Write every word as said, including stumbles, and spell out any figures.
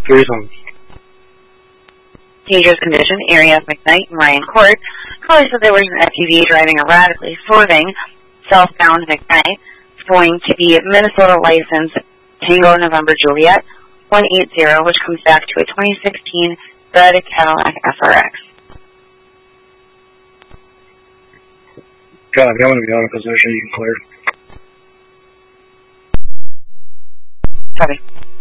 Threesome. Dangerous condition, area of McKnight and Ryan Court. Caller said there was an S U V driving erratically, swerving southbound McKnight. It's going to be Minnesota license Tango November Juliet one eighty, which comes back to a twenty sixteen red Cadillac S R X. God, I'm going to be out of position. You can clear. Copy.